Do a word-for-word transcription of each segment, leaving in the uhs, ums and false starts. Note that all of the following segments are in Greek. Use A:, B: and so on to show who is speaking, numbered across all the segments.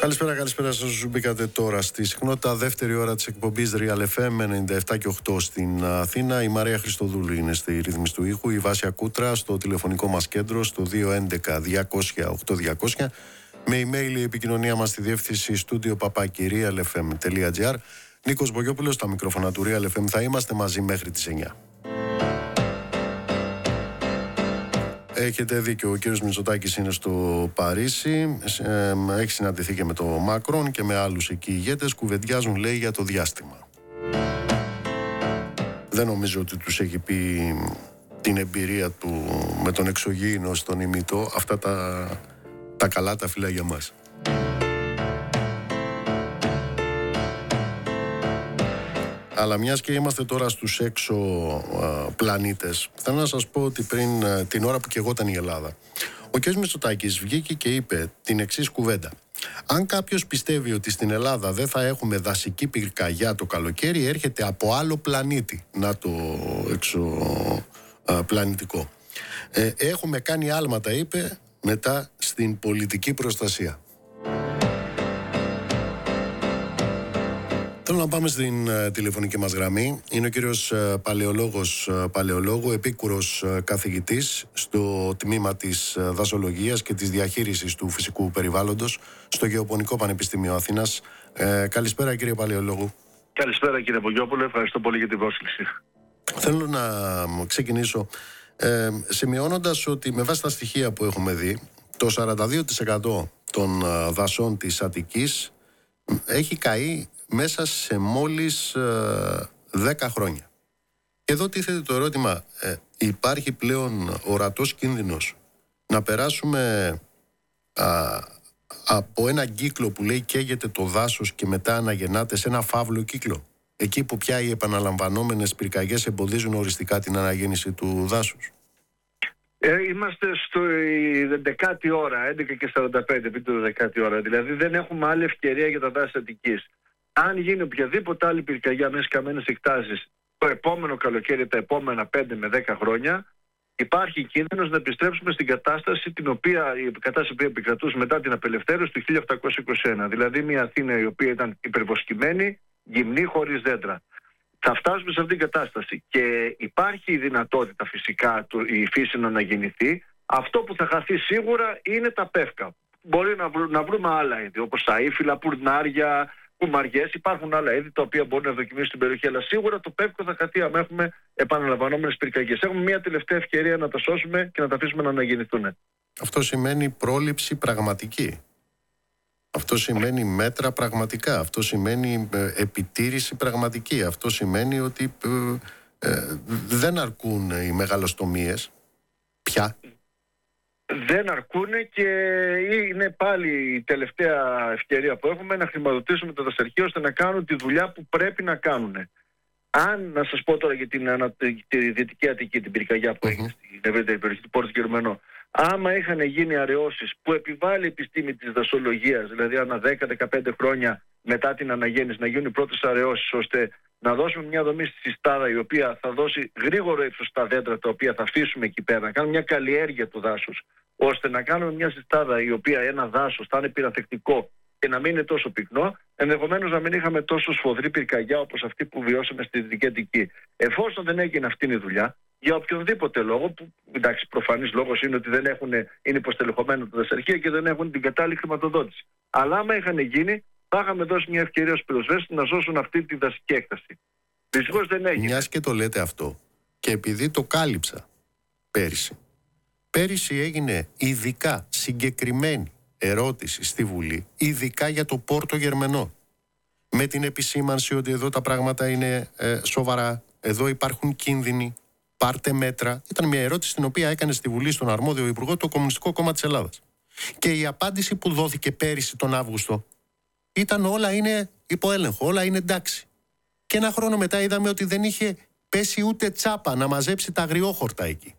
A: Καλησπέρα, καλησπέρα σας όσους μπήκατε τώρα στη συχνότητα δεύτερη ώρα της εκπομπής Real εφ εμ ενενήντα επτά και οκτώ στην Αθήνα. Η Μαρία Χριστοδούλου είναι στη ρύθμιση του ήχου, η Βάσια Κούτρα στο τηλεφωνικό μας κέντρο στο δύο έντεκα διακόσια οκτώ διακόσια. Με email η επικοινωνία μας στη διεύθυνση στούντιο παπάκι real f m τελεία g r. Νίκος Μπογιόπουλος στα μικρόφωνα του Real εφ εμ. Θα είμαστε μαζί μέχρι τις εννιά. Έχετε δίκιο, ο κύριος Μητσοτάκης είναι στο Παρίσι, έχει συναντηθεί και με το Μακρόν και με άλλους εκεί ηγέτες, κουβεντιάζουν λέει για το διάστημα. Δεν νομίζω ότι τους έχει πει την εμπειρία του με τον εξωγήινο στον ημιτό, αυτά τα, τα καλά τα φύλλα για μας. Αλλά μιας και είμαστε τώρα στους έξω α, πλανήτες, θέλω να σας πω ότι πριν α, την ώρα που καιγόταν η Ελλάδα, ο κ. Μητσοτάκης βγήκε και είπε την εξής κουβέντα. Αν κάποιος πιστεύει ότι στην Ελλάδα δεν θα έχουμε δασική πυρκαγιά το καλοκαίρι, έρχεται από άλλο πλανήτη. Να το εξωπλανητικό. Ε, έχουμε κάνει άλματα, είπε, μετά στην πολιτική προστασία. Θέλω να πάμε στην uh, τηλεφωνική μας γραμμή. Είναι ο κύριος uh, Παλαιολόγος uh, Παλαιολόγου, επίκουρος uh, καθηγητής στο τμήμα της uh, δασολογίας και της διαχείρισης του φυσικού περιβάλλοντος στο Γεωπονικό Πανεπιστήμιο Αθήνας. Uh, καλησπέρα κύριε Παλαιολόγου.
B: Καλησπέρα κύριε Μπογιόπουλε, ευχαριστώ πολύ για την πρόσκληση.
A: Θέλω να ξεκινήσω ε, σημειώνοντας ότι με βάση τα στοιχεία που έχουμε δει, το σαράντα δύο τοις εκατό των uh, δασών της Αττικής έχει καεί μέσα σε μόλις ε, δέκα χρόνια. Εδώ τίθεται το ερώτημα, ε, υπάρχει πλέον ορατός κίνδυνος να περάσουμε α, από ένα κύκλο που λέει καίγεται το δάσος και μετά αναγεννάται σε ένα φαύλο κύκλο, εκεί που πια οι επαναλαμβανόμενες πυρκαγιές εμποδίζουν οριστικά την αναγέννηση του δάσους?
B: Ε, είμαστε στο δεκάτη ώρα, έντεκα και σαράντα πέντε, επί το δεκάτη ώρα, δηλαδή δεν έχουμε άλλη ευκαιρία για τα δάση Αττικής. Αν γίνει οποιαδήποτε άλλη πυρκαγιά με σκαμμένες εκτάσεις το επόμενο καλοκαίρι, τα επόμενα πέντε με δέκα χρόνια, υπάρχει κίνδυνος να επιστρέψουμε στην κατάσταση την οποία, η κατάσταση που επικρατούσε μετά την απελευθέρωση του χίλια οκτακόσια είκοσι ένα. Δηλαδή μια Αθήνα η οποία ήταν υπερβοσκημένη, γυμνή, χωρίς δέντρα. Θα φτάσουμε σε αυτήν την κατάσταση και υπάρχει η δυνατότητα φυσικά του, η φύση να αναγεννηθεί. Αυτό που θα χαθεί σίγουρα είναι τα πεύκα. Μπορεί να, βρου, να βρούμε άλλα είδη όπως τα ύφυλα, πουρνάρια, κουμαριές. Υπάρχουν άλλα είδη τα οποία μπορούν να δοκιμήσουν στην περιοχή. Αλλά σίγουρα το πεύκο θα χαθεί αν έχουμε επαναλαμβανόμενες πυρκαγιές. Έχουμε μια τελευταία ευκαιρία να τα σώσουμε και να τα αφήσουμε να αναγεννηθούν.
A: Αυτό σημαίνει πρόληψη πραγματική. Αυτό σημαίνει μέτρα πραγματικά. Αυτό σημαίνει ε, επιτήρηση πραγματική. Αυτό σημαίνει ότι ε, ε, δεν αρκούν οι μεγαλοστομίες πια.
B: Δεν αρκούν και είναι πάλι η τελευταία ευκαιρία που έχουμε να χρηματοδοτήσουμε τα δασαρχεία ώστε να κάνουν τη δουλειά που πρέπει να κάνουν. Αν, να σας πω τώρα για την, τη Δυτική Αττική, την πυρκαγιά που uh-huh. έγινε στην ευρύτερη περιοχή του Πόρτου Γερμανό, άμα είχαν γίνει αραιώσεις που επιβάλλει η επιστήμη της δασολογίας, δηλαδή ανά δέκα με δεκαπέντε χρόνια μετά την αναγέννηση να γίνουν οι πρώτες αραιώσεις, ώστε να δώσουμε μια δομή στη συστάδα η οποία θα δώσει γρήγορο ύψος στα δέντρα τα οποία θα αφήσουμε εκεί πέρα, να κάνουμε μια καλλιέργεια του δάσους, ώστε να κάνουμε μια συστάδα η οποία ένα δάσος θα είναι πυραθεκτικό και να μην είναι τόσο πυκνό, ενδεχομένως να μην είχαμε τόσο σφοδρή πυρκαγιά όπως αυτή που βιώσαμε στη Δυτική Αττική. Εφόσον δεν έγινε αυτή η δουλειά, για οποιονδήποτε λόγο, που εντάξει, προφανής λόγος είναι ότι δεν έχουν, είναι υποστελεχωμένα τα δασαρχεία και δεν έχουν την κατάλληλη χρηματοδότηση. Αλλά άμα είχαν γίνει, θα είχαμε δώσει μια ευκαιρία στους πυροσβέστες να σώσουν αυτή τη δασική έκταση. Δυστυχώς δεν έγινε.
A: Μιας και το λέτε αυτό, και επειδή το κάλυψα πέρυσι, πέρυσι έγινε ειδικά συγκεκριμένη ερώτηση στη Βουλή, ειδικά για το Πόρτο Γερμανό. Με την επισήμανση ότι εδώ τα πράγματα είναι ε, σοβαρά, εδώ υπάρχουν κίνδυνοι, πάρτε μέτρα. Ήταν μια ερώτηση την οποία έκανε στη Βουλή στον αρμόδιο Υπουργό το Κομμουνιστικό Κόμμα της Ελλάδας. Και η απάντηση που δόθηκε πέρυσι τον Αύγουστο ήταν όλα είναι υπό έλεγχο, όλα είναι εντάξει. Και ένα χρόνο μετά είδαμε ότι δεν είχε πέσει ούτε τσάπα να μαζέψει τα αγριόχορτα εκεί.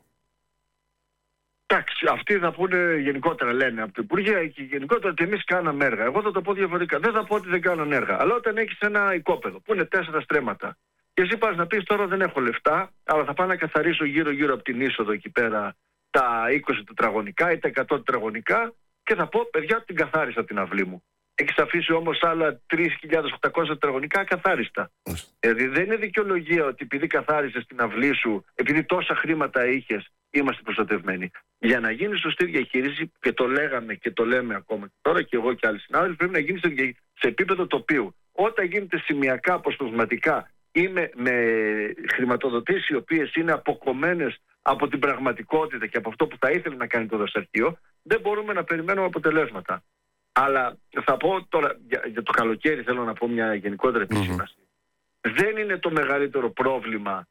B: Εντάξει, αυτοί θα πούνε γενικότερα, λένε από το Υπουργείο και γενικότερα ότι εμείς κάναμε έργα. Εγώ θα το πω διαφορετικά. Δεν θα πω ότι δεν κάνανε έργα. Αλλά όταν έχεις ένα οικόπεδο που είναι τέσσερα στρέμματα και εσύ πας να πεις τώρα δεν έχω λεφτά, αλλά θα πάω να καθαρίσω γύρω-γύρω από την είσοδο εκεί πέρα τα είκοσι τετραγωνικά ή τα εκατό τετραγωνικά και θα πω παιδιά την καθάρισα την αυλή μου. Έχεις αφήσει όμως άλλα τρεις χιλιάδες οκτακόσια τετραγωνικά ακαθάριστα. Δηλαδή δεν είναι δικαιολογία ότι επειδή καθάρισες την αυλή σου, επειδή τόσα χρήματα είχες, είμαστε προστατευμένοι. Για να γίνει σωστή διαχείριση, και το λέγαμε και το λέμε ακόμα και τώρα και εγώ και άλλοι συνάδελφοι, πρέπει να γίνει σε επίπεδο τοπίου. Όταν γίνεται σημειακά, αποσπασματικά ή με, με χρηματοδοτήσεις οι οποίες είναι αποκομμένες από την πραγματικότητα και από αυτό που θα ήθελε να κάνει το δασαρχείο, δεν μπορούμε να περιμένουμε αποτελέσματα. Αλλά θα πω τώρα για, για το καλοκαίρι, θέλω να πω μια γενικότερη επισήμανση. Mm-hmm. Δεν είναι το μεγαλύτερο πρόβλημα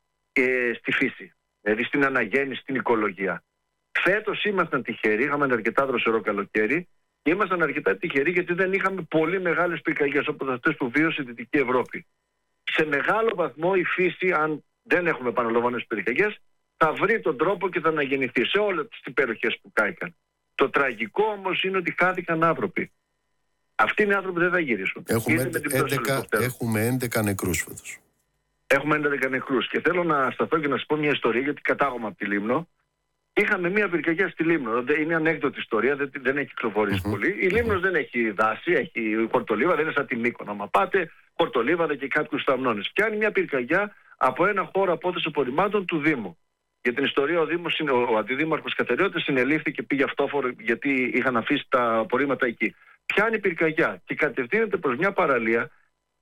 B: ε, στη φύση, δηλαδή στην αναγέννηση, στην οικολογία. Φέτος ήμασταν τυχεροί, είχαμε ένα αρκετά δροσερό καλοκαίρι και ήμασταν αρκετά τυχεροί γιατί δεν είχαμε πολύ μεγάλες πυρκαγιές όπως αυτές που βίωσε η Δυτική Ευρώπη. Σε μεγάλο βαθμό η φύση, αν δεν έχουμε επαναλαμβάνες πυρκαγιές, θα βρει τον τρόπο και θα αναγεννηθεί σε όλες τις περιοχές που κάηκαν. Το τραγικό όμως είναι ότι χάθηκαν άνθρωποι. Αυτοί οι άνθρωποι δεν θα γυρίσουν.
A: Έχουμε έντεκα, έχουμε έντεκα νεκρούς φέτος.
B: Έχουμε έντεκα νεκρούς. Και θέλω να σταθώ και να σας πω μια ιστορία, γιατί κατάγομαι από τη Λίμνο. Είχαμε μια πυρκαγιά στη Λίμνο. Είναι ανέκδοτη ιστορία, δεν, δεν έχει κυκλοφορήσει mm-hmm. πολύ. Η Λίμνος δεν έχει δάση, έχει χορτολίβα, δεν είναι σαν τη Μύκονο. Μα πάτε, χορτολίβαδα και κάποιους σταμνώνες. Πιάνει μια πυρκαγιά από ένα χώρο απόδοση απορριμμάτων του Δήμου. Για την ιστορία ο, Δήμος, ο αντιδήμαρχος Κατεριώτης συνελήφθη και πήγε αυτόφορο γιατί είχαν αφήσει τα απορρίμματα εκεί. Πιάνει πυρκαγιά και κατευθύνεται προς μια παραλία,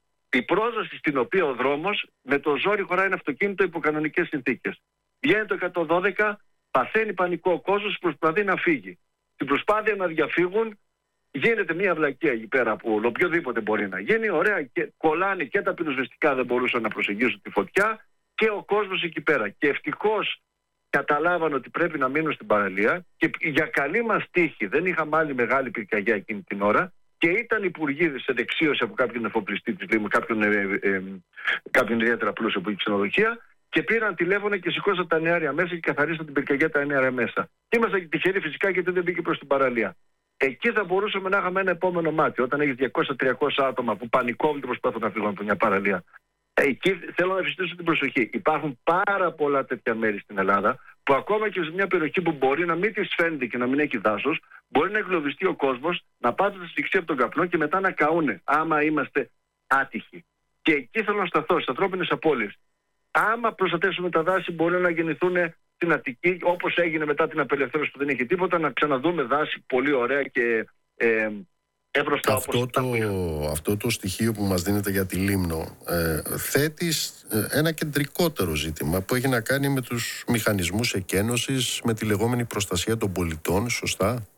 B: η πρόσβαση στην οποία ο δρόμος με το ζόρι χωράει ένα αυτοκίνητο υπό κανονικές συνθήκες. Βγαίνει το εκατόν δώδεκα, παθαίνει πανικό ο κόσμος, προσπαθεί να φύγει. Στην προσπάθεια να διαφύγουν γίνεται μια βλακεία εκεί πέρα που οποιοδήποτε μπορεί να γίνει. Ωραία, και κολλάνε και τα πυροσβεστικά, δεν μπορούσαν να προσεγγίσουν τη φωτιά και ο κόσμος εκεί πέρα. Και ευτυχώς καταλάβαν ότι πρέπει να μείνουν στην παραλία και για καλή μας τύχη δεν είχαμε άλλη μεγάλη πυρκαγιά εκείνη την ώρα και ήταν υπουργοί σε δεξίωση από κάποιον εφοπλιστή της Λίμνου, κάποιον, ε, ε, κάποιον ιδιαίτερα πλούσιο που είχε ξενοδοχεία και πήραν τηλέφωνο και σηκώσαν τα νεάρια μέσα και καθαρίσαν την πυρκαγιά τα νεάρια μέσα. Ήμασταν τυχεροί φυσικά γιατί δεν μπήκε προς την παραλία. Εκεί θα μπορούσαμε να είχαμε ένα επόμενο μάτι όταν έχει διακόσια με τριακόσια άτομα που πανικόβλητοι προσπαθούν να φύγουν από μια παραλία. Εκεί θέλω να ευαισθητήσω την προσοχή. Υπάρχουν πάρα πολλά τέτοια μέρη στην Ελλάδα που ακόμα και σε μια περιοχή που μπορεί να μην τη φαίνεται και να μην έχει δάσος, μπορεί να εγκλωβιστεί ο κόσμος, να πάτουν στη σφυξή από τον καπνό και μετά να καούνε, άμα είμαστε άτυχοι. Και εκεί θέλω να σταθώ, στις ανθρώπινες απώλειες. Άμα προστατεύσουμε τα δάση, μπορεί να γεννηθούν στην Αττική, όπως έγινε μετά την απελευθέρωση που δεν είχε τίποτα, να ξαναδούμε δάση πολύ ωραία και ε, εύρωστα
A: αυτό,
B: όπως
A: το, αυτό το στοιχείο που μας δίνεται για τη Λίμνο ε, θέτει ένα κεντρικότερο ζήτημα που έχει να κάνει με τους μηχανισμούς εκένωσης, με τη λεγόμενη προστασία των πολιτών, σωστά?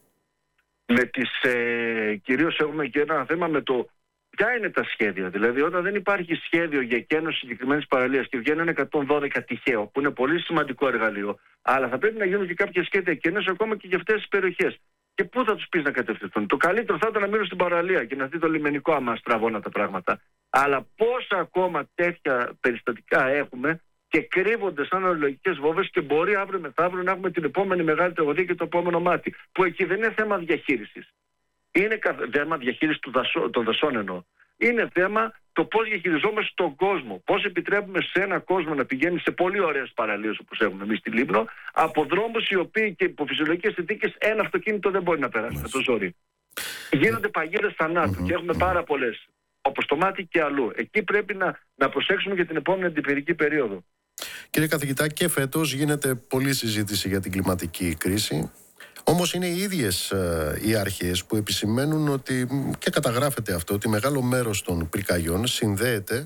B: Με τις, ε, κυρίως έχουμε και ένα θέμα με το ποια είναι τα σχέδια. Δηλαδή, όταν δεν υπάρχει σχέδιο για εκένωση συγκεκριμένης παραλίας και βγαίνει ένα εκατόν δώδεκα τυχαίο, που είναι πολύ σημαντικό εργαλείο, αλλά θα πρέπει να γίνουν και κάποια σχέδια εκένωση ακόμα και για αυτές τις περιοχές. Και πού θα τους πεις να κατευθυνθούν? Το καλύτερο θα ήταν να μείνουν στην παραλία και να δει το λιμενικό, άμα στραβώνα τα πράγματα. Αλλά πόσα ακόμα τέτοια περιστατικά έχουμε και κρύβονται σαν αναλογικές βόμβες και μπορεί αύριο μεθαύριο να έχουμε την επόμενη μεγάλη τραγωδία και το επόμενο μάτι. Που εκεί δεν είναι θέμα διαχείρισης. Είναι θέμα διαχείρισης του δασό, των δασών εννοώ. Είναι θέμα το πώς διαχειριζόμαστε τον κόσμο. Πώς επιτρέπουμε σε ένα κόσμο να πηγαίνει σε πολύ ωραίες παραλίες όπως έχουμε εμείς στη Λίμνο, από δρόμους οι οποίοι και υπό φυσιολογικές συνθήκες ένα αυτοκίνητο δεν μπορεί να περάσει με το ζόρι. Γίνονται παγίδες θανάτου mm-hmm. και έχουμε πάρα πολλές, όπως το μάτι και αλλού. Εκεί πρέπει να, να προσέξουμε για την επόμενη αντιπυρική περίοδο.
A: Κύριε καθηγητά, και φέτος γίνεται πολλή συζήτηση για την κλιματική κρίση. Όμως είναι οι ίδιες ε, οι αρχές που επισημαίνουν ότι, και καταγράφεται αυτό, ότι μεγάλο μέρος των πυρκαγιών συνδέεται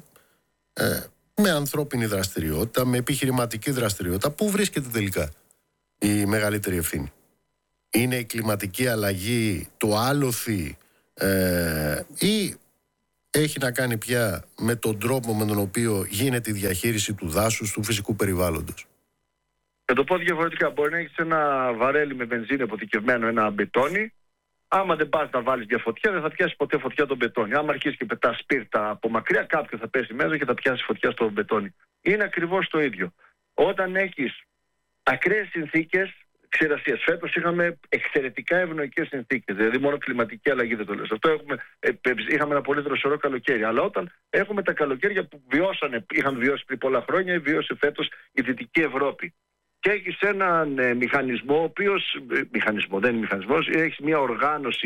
A: ε, με ανθρώπινη δραστηριότητα, με επιχειρηματική δραστηριότητα. Πού βρίσκεται τελικά η μεγαλύτερη ευθύνη? Είναι η κλιματική αλλαγή, το άλοθη ε, ή έχει να κάνει πια με τον τρόπο με τον οποίο γίνεται η διαχείριση του δάσους, του φυσικού περιβάλλοντος?
B: Θα το πω διαφορετικά. Μπορεί να έχεις ένα βαρέλι με βενζίνη αποθηκευμένο, ένα μπετόνι. Άμα δεν πας να βάλεις μια φωτιά, δεν θα πιάσει ποτέ φωτιά το μπετόνι. Άμα αρχίσεις και πετάς σπίρτα από μακριά, κάποιο θα πέσει μέσα και θα πιάσει φωτιά στο μπετόνι. Είναι ακριβώς το ίδιο. Όταν έχεις ακραίες συνθήκες ξηρασίας, φέτος είχαμε εξαιρετικά ευνοϊκές συνθήκες. Δηλαδή, μόνο κλιματική αλλαγή δεν το λες. Αυτό έχουμε, είχαμε ένα πολύ δροσερό καλοκαίρι. Αλλά όταν έχουμε τα καλοκαίρια που βιώσανε, είχαν βιώσει πριν πολλά χρόνια, βιώσει φέτος η Δυτική Ευρώπη. Και έχεις έναν ε, μηχανισμό, ο οποίος, ε, μηχανισμό, δεν είναι μηχανισμός, έχεις μια οργάνωση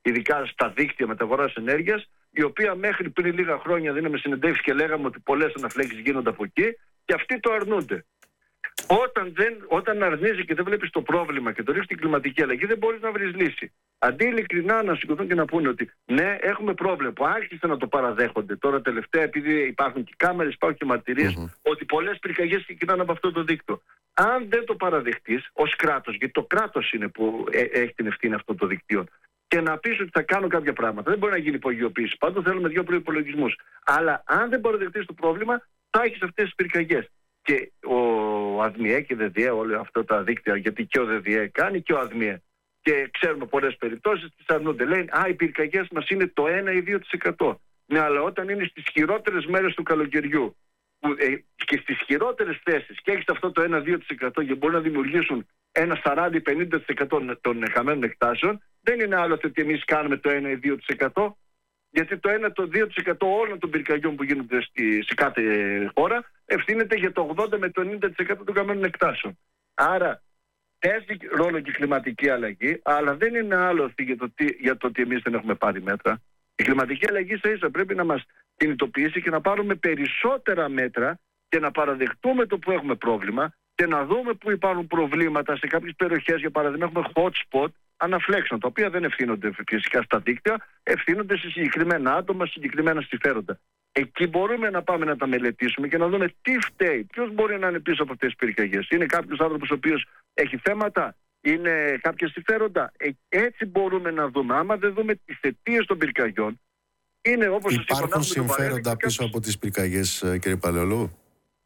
B: ειδικά στα δίκτυα μεταφοράς ενέργειας, η οποία μέχρι πριν λίγα χρόνια δίναμε συνεντεύξεις και λέγαμε ότι πολλές αναφλέξεις γίνονται από εκεί και αυτοί το αρνούνται. Όταν, δεν, όταν αρνείσαι και δεν βλέπεις το πρόβλημα και το ρίχνεις την κλιματική αλλαγή, δεν μπορείς να βρεις λύση. Αντί ειλικρινά να σηκωθούν και να πούνε ότι ναι, έχουμε πρόβλημα, που άρχισαν να το παραδέχονται τώρα τελευταία, επειδή υπάρχουν και κάμερες, υπάρχουν και μαρτυρίες, mm-hmm. ότι πολλές πυρκαγιές ξεκινάνε από αυτό το δίκτυο. Αν δεν το παραδεχτείς ως κράτος, γιατί το κράτος είναι που ε, έχει την ευθύνη αυτών των δικτύων, και να πεις ότι θα κάνω κάποια πράγματα, δεν μπορεί να γίνει υπογειοποίηση. Πάντως θέλουμε δύο προϋπολογισμούς. Αλλά αν δεν παραδεχτείς το πρόβλημα, θα έχεις αυτές τις πυρκαγιές. Και ο ΑΔΜΙΕ και ΔΔΕ, όλα αυτά τα δίκτυα, γιατί και ο ΔΔΕ κάνει και ο ΑΔΜΙΕ. Και ξέρουμε πολλές περιπτώσεις, τις αρνούνται. Λένε, α, οι πυρκαγιές μας είναι το ένα ή δύο τοις εκατό. Ναι, αλλά όταν είναι στις χειρότερες μέρες του καλοκαιριού που, ε, και στις χειρότερες θέσεις και έχεις αυτό το ένα με δύο τοις εκατό και μπορεί να δημιουργήσουν ένα σαράντα με πενήντα τοις εκατό των χαμένων εκτάσεων, δεν είναι άλλο ότι εμείς κάνουμε το ένα ή δύο τοις εκατό. Γιατί το ένα με δύο τοις εκατό όλων των πυρκαγιών που γίνονται στη, σε κάθε χώρα ευθύνεται για το ογδόντα με το ενενήντα τοις εκατό των χαμένων εκτάσεων. Άρα παίζει ρόλο και η κλιματική αλλαγή, αλλά δεν είναι άλλο για το, τι, για το ότι εμείς δεν έχουμε πάρει μέτρα. Η κλιματική αλλαγή σε ίσα πρέπει να μας κινητοποιήσει και να πάρουμε περισσότερα μέτρα και να παραδεχτούμε το που έχουμε πρόβλημα και να δούμε που υπάρχουν προβλήματα σε κάποιες περιοχές. Για παράδειγμα, έχουμε hot spot αναφλέξεων, τα οποία δεν ευθύνονται φυσικά στα δίκτυα, ευθύνονται σε συγκεκριμένα άτομα, σε συγκεκριμένα συμφέροντα. Εκεί μπορούμε να πάμε να τα μελετήσουμε και να δούμε τι φταίει, ποιος μπορεί να είναι πίσω από αυτές τις πυρκαγιές. Είναι κάποιος άνθρωπος ο οποίος έχει θέματα, είναι κάποια συμφέροντα. Ε, έτσι μπορούμε να δούμε. Άμα δεν δούμε τις αιτίες των πυρκαγιών, είναι όπως
A: υπάρχουν συμφέροντα πίσω από τις πυρκαγιές, κύριε Παλαιολόγου?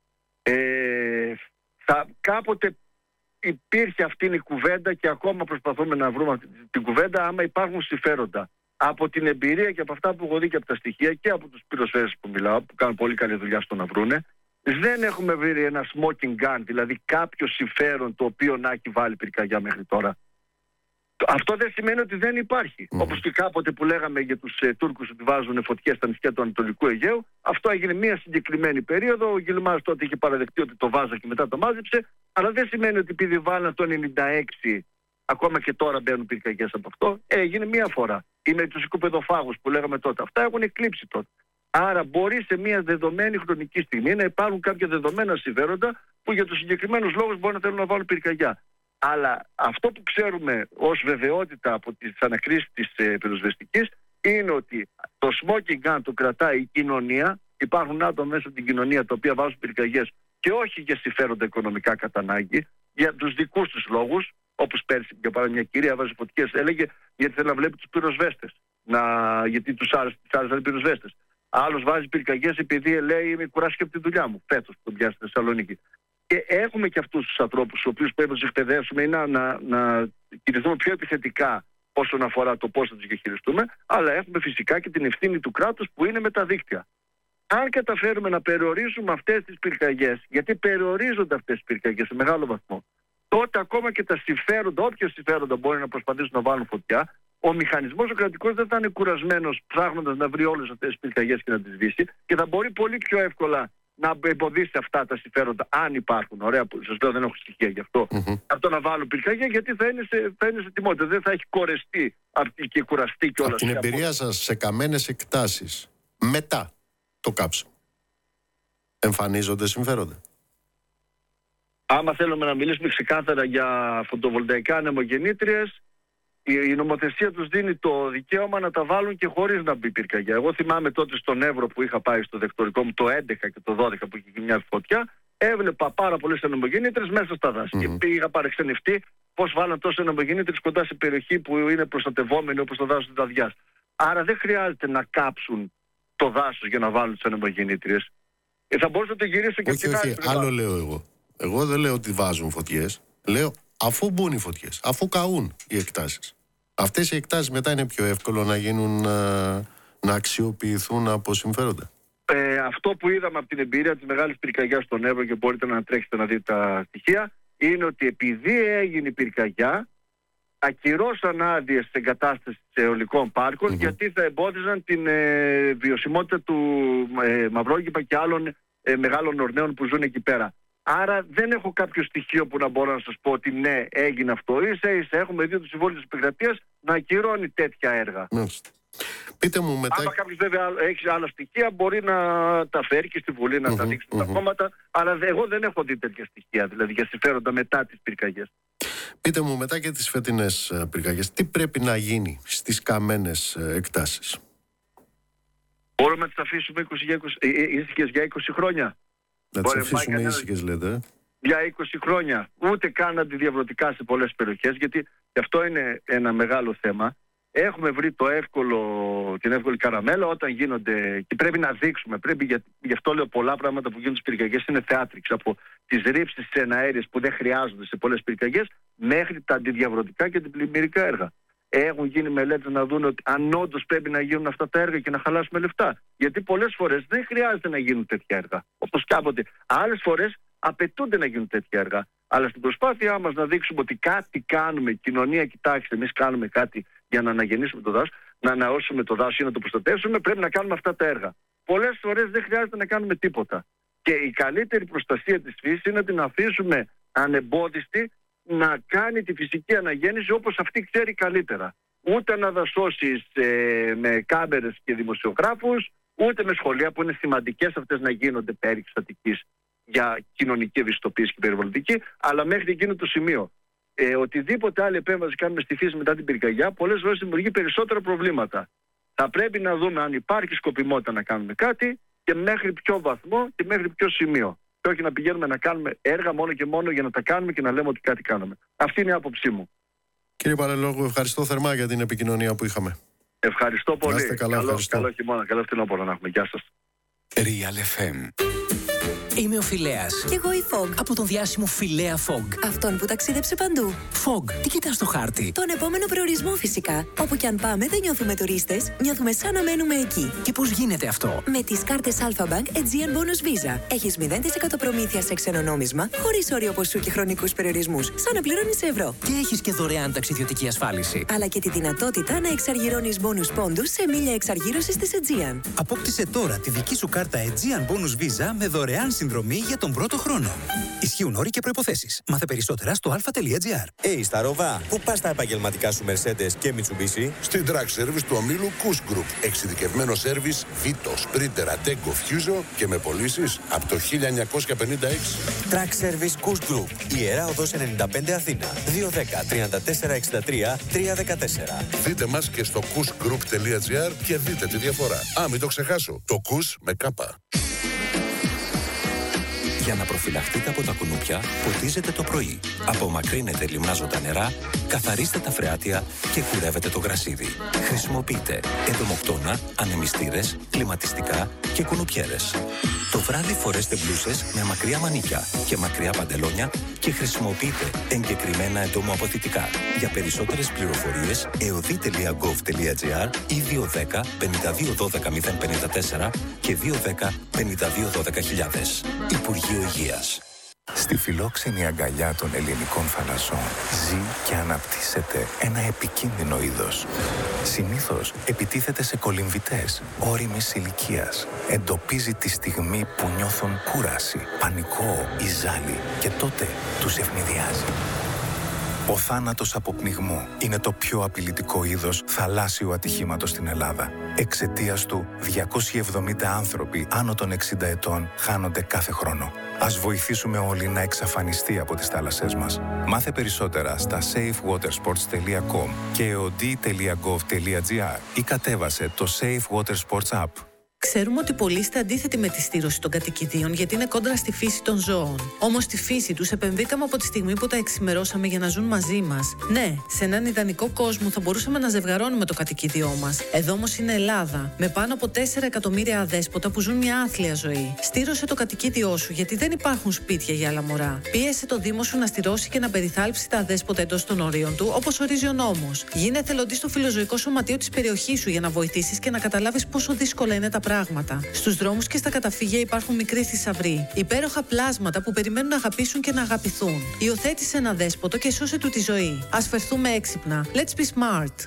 B: Ε, θα, κάποτε υπήρχε αυτή η κουβέντα και ακόμα προσπαθούμε να βρούμε αυτή την κουβέντα, άμα υπάρχουν συμφέροντα. Από την εμπειρία και από αυτά που έχω δει και από τα στοιχεία και από τους πυροσβέστες που μιλάω, που κάνουν πολύ καλή δουλειά στο να βρούνε, δεν έχουμε βρει ένα smoking gun, δηλαδή κάποιο συμφέρον το οποίο να έχει βάλει πυρκαγιά μέχρι τώρα. Αυτό δεν σημαίνει ότι δεν υπάρχει. Mm. Όπως και κάποτε που λέγαμε για τους ε, Τούρκους ότι βάζουν φωτιές στα νησιά του Ανατολικού Αιγαίου, αυτό έγινε μια συγκεκριμένη περίοδο. Ο Γκυλμάς τότε είχε παραδεχτεί ότι το βάζα και μετά το μάζεψε, αλλά δεν σημαίνει ότι επειδή βάλαν το ενενήντα έξι, ακόμα και τώρα μπαίνουν πυρκαγιές από αυτό. Έγινε μια φορά. Ή με τους οικοπεδοφάγους που λέγαμε τότε. Αυτά έχουν εκλείψει τότε. Άρα μπορεί σε μια δεδομένη χρονική στιγμή να υπάρχουν κάποια δεδομένα συμφέροντα που για τους συγκεκριμένους λόγους μπορεί να θέλουν να βάλουν πυρκαγιά. Αλλά αυτό που ξέρουμε ως βεβαιότητα από τις ανακρίσεις της ε, πυροσβεστικής είναι ότι το smoking gun το κρατάει η κοινωνία. Υπάρχουν άτομα μέσα στην κοινωνία τα οποία βάζουν πυρκαγιές και όχι για συμφέροντα οικονομικά κατά ανάγκη, για τους δικούς τους λόγους. Όπως πέρσι, για παράδειγμα, μια κυρία βάζει φωτιές, έλεγε γιατί θέλει να βλέπει τους πυροσβέστες. Να, γιατί τους άρεσαν οι πυροσβέστες. Άλλος βάζει πυρκαγιές επειδή λέει είμαι κουράστηκε από τη δουλειά μου. Φέτος τον πιάσει στη Θεσσαλονίκη. Και έχουμε και αυτούς τους ανθρώπους, τους οποίους πρέπει να τους εκπαιδεύσουμε ή να, να, να κινηθούμε πιο επιθετικά όσον αφορά το πώς θα τους διαχειριστούμε, αλλά έχουμε φυσικά και την ευθύνη του κράτους που είναι με τα δίκτυα. Αν καταφέρουμε να περιορίσουμε αυτές τις πυρκαγιές, γιατί περιορίζονται αυτές τις πυρκαγιές σε μεγάλο βαθμό, τότε ακόμα και τα συμφέροντα, όποια συμφέροντα μπορεί να προσπαθήσουν να βάλουν φωτιά, ο μηχανισμός ο κρατικός δεν θα είναι κουρασμένος ψάχνοντας να βρει όλες αυτές τις πυρκαγιές και να τις σβήσει και θα μπορεί πολύ πιο εύκολα να εμποδίσει αυτά τα συμφέροντα, αν υπάρχουν. Ωραία, που σας λέω δεν έχω στοιχεία γι' αυτό. Mm-hmm. Αυτό να βάλουν πυρκαγιά, γιατί θα είναι σε, θα είναι σε τιμότητα. Δεν θα έχει κορεστεί και κουραστεί κιόλας.
A: Από την εμπειρία από... σας σε καμένες εκτάσεις, μετά το κάψιμο, εμφανίζονται συμφέροντα?
B: Άμα θέλουμε να μιλήσουμε ξεκάθαρα για φωτοβολταϊκά ανεμογεννήτριες, η νομοθεσία τους δίνει το δικαίωμα να τα βάλουν και χωρίς να μπει πυρκαγιά. Εγώ θυμάμαι τότε στον Εύρο που είχα πάει στο δεκτορικό μου το έντεκα και το δώδεκα που είχε μια φωτιά, έβλεπα πάρα πολλές ανεμογεννήτριες μέσα στα δάση. Mm-hmm. Και είχα παρεξενευτεί πώς βάλαν τόσες ανεμογεννήτριες κοντά σε περιοχή που είναι προστατευόμενη όπως το δάσος της Δαδιάς. Άρα δεν χρειάζεται να κάψουν το δάσος για να βάλουν τις ανεμογεννήτριες. Ε, θα μπορούσα να το γυρίσω και
A: όχι,
B: από την
A: όχι, άλλη. Άλλο λέω εγώ. Εγώ δεν λέω ότι βάζουν φωτιές. Λέω αφού μπουν οι φωτιές, αφού καούν οι εκτάσεις. Αυτές οι εκτάσεις μετά είναι πιο εύκολο να γίνουν, να, να αξιοποιηθούν από συμφέροντα.
B: Ε, αυτό που είδαμε από την εμπειρία της μεγάλης πυρκαγιάς στον Εύρο και μπορείτε να τρέξετε να δείτε τα στοιχεία, είναι ότι επειδή έγινε η πυρκαγιά, ακυρώσαν άδειες στην εγκατάσταση αιωλικών πάρκων, mm-hmm. γιατί θα εμπόδιζαν την ε, βιωσιμότητα του ε, Μαυρόκηπα και άλλων ε, μεγάλων ορνέων που ζουν εκεί πέρα. Άρα δεν έχω κάποιο στοιχείο που να μπορώ να σας πω ότι ναι, έγινε αυτό. Ίσα ίσα έχουμε δει το Συμβούλιο της Επικρατείας να ακυρώνει τέτοια έργα.
A: Μάλιστα. Πείτε μου μετά...
B: Άμα κάποιος βέβαια έχει άλλα στοιχεία, μπορεί να τα φέρει και στη Βουλή, να
A: mm-hmm,
B: τα δείξει
A: mm-hmm.
B: τα κόμματα. Αλλά εγώ δεν έχω δει τέτοια στοιχεία, δηλαδή για συμφέροντα μετά τις πυρκαγιές.
A: Πείτε μου μετά και τις φετινές πυρκαγιές, τι πρέπει να γίνει στις καμένες εκτάσεις?
B: Μπορούμε να τις αφήσουμε είκοσι για είκοσι, ήσυχες για είκοσι χρόνια.
A: Να τις αφήσουμε ήσυχες, λέτε.
B: Για είκοσι χρόνια. Ούτε καν αντιδιαβρωτικά σε πολλές περιοχές, γιατί και αυτό είναι ένα μεγάλο θέμα. Έχουμε βρει το εύκολο, την εύκολη καραμέλα όταν γίνονται, και πρέπει να δείξουμε, πρέπει, για, γι' αυτό λέω πολλά πράγματα που γίνονται στις πυρκαγιές είναι θεάτριξ, από τις ρήψεις στις εναέριες που δεν χρειάζονται σε πολλές πυρκαγιές μέχρι τα αντιδιαβρωτικά και αντιπλημμυρικά έργα. Έχουν γίνει μελέτες να δουν ότι αν όντως πρέπει να γίνουν αυτά τα έργα και να χαλάσουμε λεφτά. Γιατί πολλές φορές δεν χρειάζεται να γίνουν τέτοια έργα. Όπως κάποτε. Άλλες φορές απαιτούνται να γίνουν τέτοια έργα. Αλλά στην προσπάθειά μας να δείξουμε ότι κάτι κάνουμε, κοινωνία, κοιτάξτε, εμείς κάνουμε κάτι για να αναγεννήσουμε το δάσος, να αναώσουμε το δάσος ή να το προστατεύσουμε, πρέπει να κάνουμε αυτά τα έργα. Πολλές φορές δεν χρειάζεται να κάνουμε τίποτα. Και η καλύτερη προστασία της φύσης είναι να την αφήσουμε ανεμπόδιστη να κάνει τη φυσική αναγέννηση όπως αυτή ξέρει καλύτερα. Ούτε να δασώσεις ε, με κάμερες και δημοσιογράφους, ούτε με σχολεία που είναι σημαντικές αυτές να γίνονται περί Αττικής για κοινωνική ευαισθητοποίηση και περιβαλλοντική, αλλά μέχρι εκείνο το σημείο. Ε, οτιδήποτε άλλη επέμβαση κάνουμε στη φύση μετά την πυρκαγιά, πολλές φορές δημιουργεί περισσότερα προβλήματα. Θα πρέπει να δούμε αν υπάρχει σκοπιμότητα να κάνουμε κάτι και μέχρι ποιο βαθμό και μέχρι ποιο σημείο. Και όχι να πηγαίνουμε να κάνουμε έργα μόνο και μόνο για να τα κάνουμε και να λέμε ότι κάτι κάνουμε. Αυτή είναι η άποψή μου.
A: Κύριε Παλαιολόγου, ευχαριστώ θερμά για την επικοινωνία που είχαμε.
B: Ευχαριστώ πολύ.
A: Είστε καλά,
B: καλό,
A: ευχαριστώ.
B: καλό χειμώνα, καλό φθινόπωρο να έχουμε. Γεια σας.
C: Real εφ εμ. Είμαι ο Φιλέας.
D: Κι εγώ η Fog.
C: Από τον διάσημο Φιλέα Fog.
D: Αυτόν που ταξίδεψε παντού.
C: Fog, τι κοιτάς στο χάρτη?
D: Τον επόμενο προορισμό φυσικά. Όπου κι αν πάμε δεν νιώθουμε τουρίστες, νιώθουμε σαν να μένουμε εκεί.
C: Και πώς γίνεται αυτό?
D: Με τις κάρτες Alpha Bank Aegean Bonus Visa. Έχεις μηδέν τοις εκατό προμήθεια σε ξένο νόμισμα, χωρίς όριο ποσού και χρονικούς περιορισμούς, σαν να πληρώνεις σε ευρώ.
C: Και έχεις και δωρεάν ταξιδιωτική ασφάλιση.
D: Αλλά και τη δυνατότητα να εξαργυρώνεις bonus πόντους σε μίλια εξαργύρωσης της Aegean.
E: Απόκτησε τώρα τη δική σου κάρτα Aegean Bonus Visa με δωρεάν συνδρομή για τον πρώτο χρόνο. Ισχύουν όροι και προϋποθέσεις. Μάθε περισσότερα στο αλφα.gr.
F: Hey, στα Ρόβα, πού πας τα επαγγελματικά σου Mercedes και Mitsubishi?
G: Στην Track Service του ομίλου Kuss Group. Εξειδικευμένο σέρβις Vito, Sprinter, Ateco, Fuso και με πωλήσεις από το χίλια εννιακόσια πενήντα έξι.
F: Track Service Kuss Group. Ιερά Οδός ενενήντα πέντε Αθήνα. δύο ένα μηδέν, τρία τέσσερα έξι τρία, τρία ένα τέσσερα.
G: Δείτε μας και στο kussgroup.gr και δείτε τη διαφορά. Α, μην το ξεχάσω. Το Kuss με κάπα.
C: Για να προφυλαχτείτε από τα κουνούπια, ποτίζετε το πρωί. Απομακρύνετε λιμνάζοντα νερά, καθαρίστε τα φρεάτια και κουρεύετε το γρασίδι. Χρησιμοποιείτε εντομοκτώνα, ανεμιστήρες, κλιματιστικά και κουνουπιέρες. Το βράδυ φορέστε μπλούσες με μακριά μανίκια και μακριά παντελόνια και χρησιμοποιείτε εγκεκριμένα εντομοαποθητικά. Για περισσότερες πληροφορίες, εωδή τελεία γκοβ τελεία τζι αρ ή δύο ένα μηδέν πέντε δύο ένα δύο μηδέν πέντε τέσσερα και δύο ένα πέντε δύο ένα μηδέν χιλιάδες. Υπουργείο Υγείας.
H: Στη φιλόξενη αγκαλιά των ελληνικών θαλασσών ζει και αναπτύσσεται ένα επικίνδυνο είδος. Συνήθως επιτίθεται σε κολυμβητές όριμης ηλικίας. Εντοπίζει τη στιγμή που νιώθουν κούραση, πανικό ή ζάλι και τότε τους ευνηδιάζει. Ο θάνατος από πνιγμό είναι το πιο απειλητικό είδος θαλάσσιου ατυχήματος στην Ελλάδα. Εξαιτίας του, διακόσιοι εβδομήντα άνθρωποι άνω των εξήντα ετών χάνονται κάθε χρόνο. Ας βοηθήσουμε όλοι να εξαφανιστεί από τις θάλασσές μας. Μάθε περισσότερα στα safe water sports τελεία com και εωδή τελεία γκοβ τελεία τζι αρ ή κατέβασε το Safe Water Sports App.
I: Ξέρουμε ότι πολλοί είστε αντίθετοι με τη στήρωση των κατοικιδίων γιατί είναι κόντρα στη φύση των ζώων. Όμως στη φύση τους επενδύκαμε από τη στιγμή που τα εξημερώσαμε για να ζουν μαζί μας. Ναι, σε έναν ιδανικό κόσμο θα μπορούσαμε να ζευγαρώνουμε το κατοικίδιό μας. Εδώ όμως είναι Ελλάδα, με πάνω από τέσσερα εκατομμύρια αδέσποτα που ζουν μια άθλια ζωή. Στήρωσε το κατοικίδιό σου γιατί δεν υπάρχουν σπίτια για άλλα μωρά. Πίεσε το Δήμο σου να στηρώσει και να περιθάλψει τα αδέσποτα εντός των ορίων του, όπως ορίζει ο νόμος. Γίνε εθελοντής στο φιλοζωικό σωματείο της περιοχής σου για να βοηθήσεις και να καταλάβεις πόσο δύσκολα είναι τα πράγματα. Στους δρόμους και στα καταφύγια υπάρχουν μικροί θησαυροί, υπέροχα πλάσματα που περιμένουν να αγαπήσουν και να αγαπηθούν. Υιοθέτησε ένα δέσποτο και σώσε του τη ζωή. Ας φερθούμε έξυπνα. Let's be smart.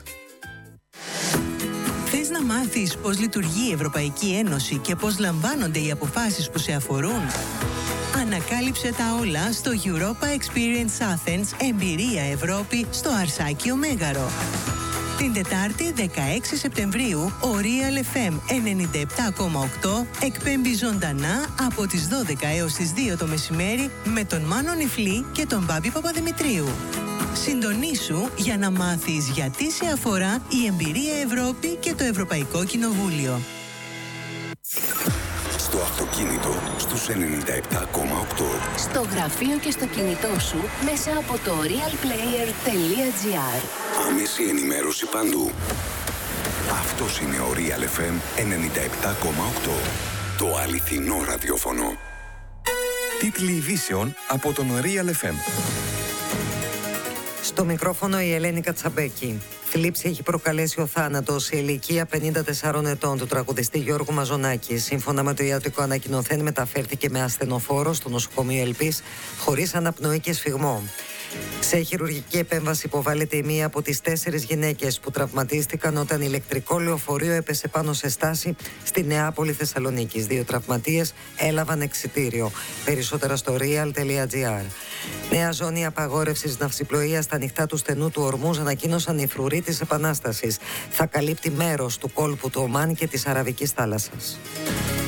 J: Θες να μάθεις πώς λειτουργεί η Ευρωπαϊκή Ένωση και πώς λαμβάνονται οι αποφάσεις που σε αφορούν? Ανακάλυψε τα όλα στο Europa Experience Athens, εμπειρία Ευρώπη στο Αρσάκιο Μέγαρο. Την Τετάρτη δεκαέξι Σεπτεμβρίου ο Real εφ εμ ενενήντα επτά κόμμα οκτώ εκπέμπει ζωντανά από τις δώδεκα έως τις δύο το μεσημέρι με τον Μάνο Νιφλή και τον Μπάμπη Παπαδημητρίου. Συντονίσου για να μάθεις γιατί σε αφορά η εμπειρία Ευρώπη και το Ευρωπαϊκό Κοινοβούλιο.
K: Στο αυτοκίνητο στους ενενήντα επτά κόμμα οκτώ.
L: Στο γραφείο και στο κινητό σου μέσα από το realplayer τελεία gr.
K: Άμεση ενημέρωση παντού. Αυτός είναι ο Real εφ εμ ενενήντα επτά κόμμα οκτώ. Το αληθινό ραδιόφωνο.
M: Τίτλοι ειδήσεων από τον Real εφ εμ.
N: Στο μικρόφωνο η Ελένη Κατσαμπέκη. Θλίψη έχει προκαλέσει ο θάνατος σε ηλικία πενήντα τεσσάρων ετών του τραγουδιστή Γιώργου Μαζονάκη. Σύμφωνα με το ιατρικό ανακοινωθέν, μεταφέρθηκε με ασθενοφόρο στο νοσοκομείο Ελπής χωρίς αναπνοή και σφυγμό. Σε χειρουργική επέμβαση υποβάλλεται η μία από τις τέσσερις γυναίκες που τραυματίστηκαν όταν ηλεκτρικό λεωφορείο έπεσε πάνω σε στάση στη Νεάπολη Θεσσαλονίκης. Δύο τραυματίες έλαβαν εξιτήριο. Περισσότερα στο real τελεία gr. Νέα ζώνη απαγόρευσης ναυσιπλοείας στα ανοιχτά του στενού του Ορμούζ ανακοίνωσαν οι φρουροί της Επανάστασης. Θα καλύπτει μέρος του κόλπου του Ομάν και της Αραβικής θάλασσας.